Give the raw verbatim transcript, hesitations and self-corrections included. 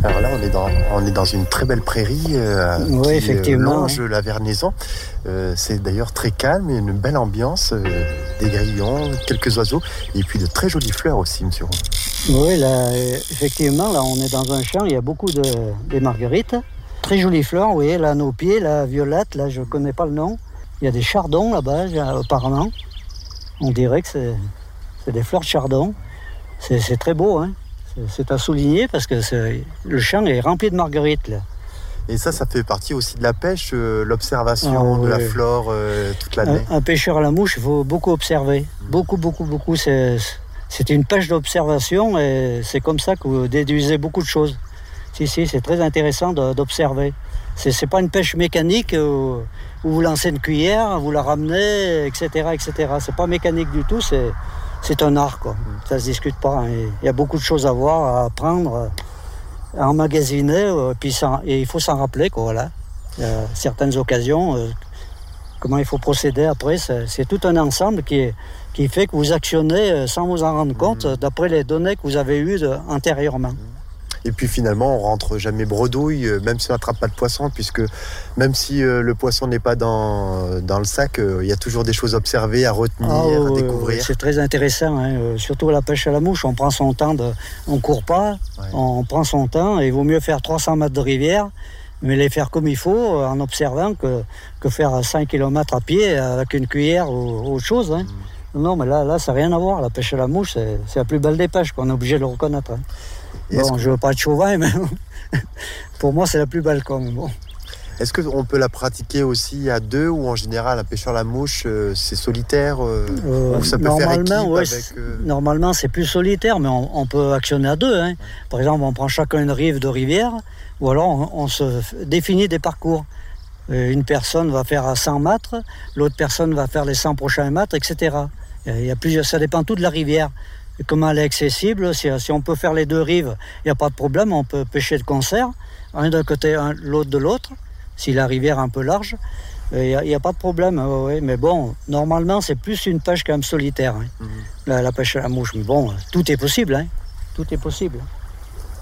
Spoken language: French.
Alors là, on est dans, on est dans une très belle prairie euh, oui, qui effectivement, longe hein. la Vernaison. Euh, c'est d'ailleurs très calme et une belle ambiance, euh, des grillons, quelques oiseaux et puis de très jolies fleurs aussi, monsieur Roux. Oui, là, effectivement, là, on est dans un champ, il y a beaucoup de des marguerites. Très jolies fleurs, vous voyez, là, à nos pieds, la violette, là, je ne connais pas le nom. Il y a des chardons là-bas, apparemment. On dirait que c'est, c'est des fleurs de chardon. C'est, c'est très beau, hein. C'est, c'est à souligner parce que c'est, le champ est rempli de marguerites, là. Et ça, ça fait partie aussi de la pêche, euh, l'observation Ah, de oui. la flore euh, toute l'année. Un, un pêcheur à la mouche, il faut beaucoup observer. Mmh. Beaucoup, beaucoup, beaucoup. C'est, c'est une pêche d'observation et c'est comme ça que vous déduisez beaucoup de choses. Si, si, c'est très intéressant de, d'observer. C'est, c'est pas une pêche mécanique où, où vous lancez une cuillère, vous la ramenez, et cetera, et cetera. C'est pas mécanique du tout, c'est, c'est un art, quoi. Ça se discute pas. Il y a beaucoup de choses à voir, à apprendre, à emmagasiner, et puis ça, et il faut s'en rappeler, quoi, voilà. Il y a certaines occasions, euh, comment il faut procéder après, c'est, c'est tout un ensemble qui, est, qui fait que vous actionnez sans vous en rendre compte, mmh. d'après les données que vous avez eues de, antérieurement. Et puis finalement, on rentre jamais bredouille, même si on n'attrape pas de poisson, puisque même si euh, le poisson n'est pas dans, dans le sac, il euh, y a toujours des choses à observer, à retenir, ah, euh, à découvrir. C'est très intéressant, hein. euh, surtout la pêche à la mouche, on prend son temps, de, on ne court pas, ouais. on prend son temps, et il vaut mieux faire trois cents mètres de rivière, mais les faire comme il faut, en observant, que, que faire cinq kilomètres à pied avec une cuillère ou autre chose. Hein. Mm. Non, mais là, là ça n'a rien à voir, la pêche à la mouche, c'est, c'est la plus belle des pêches, qu'on est obligé de le reconnaître. Hein. Bon, je ne veux pas être chauvin, mais pour moi, c'est la plus belle quand même. Bon. Est-ce qu'on peut la pratiquer aussi à deux ou en général, la pêche à la mouche, euh, c'est solitaire euh, euh, ou ça peut normalement, faire équipe ouais, avec, euh... Normalement, c'est plus solitaire, mais on, on peut actionner à deux. Hein. Par exemple, on prend chacun une rive de rivière ou alors on, on se définit des parcours. Euh, une personne va faire à cent mètres, l'autre personne va faire les cent prochains mètres, et cetera. Il y a plusieurs, ça dépend tout de la rivière. Et comment elle est accessible, si, si on peut faire les deux rives, il n'y a pas de problème, on peut pêcher de concert, un d'un côté, un, l'autre de l'autre, si la rivière est un peu large, il n'y a, a pas de problème. Ouais, ouais. Mais bon, normalement, c'est plus une pêche quand même solitaire, hein, mm-hmm. la, la pêche à la mouche. Mais bon, tout est possible, hein, tout est possible.